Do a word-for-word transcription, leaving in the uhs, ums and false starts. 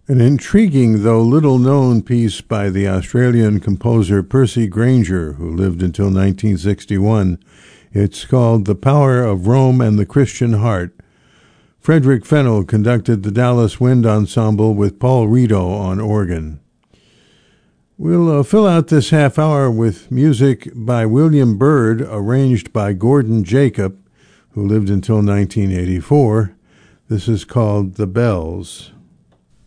An intriguing, though little-known piece by the Australian composer Percy Grainger, who lived until nineteen sixty-one. It's called The Power of Rome and the Christian Heart. Frederick Fennell conducted the Dallas Wind Ensemble with Paul Rito on organ. We'll uh, fill out this half hour with music by William Byrd, arranged by Gordon Jacob, who lived until nineteen eighty-four. This is called The Bells.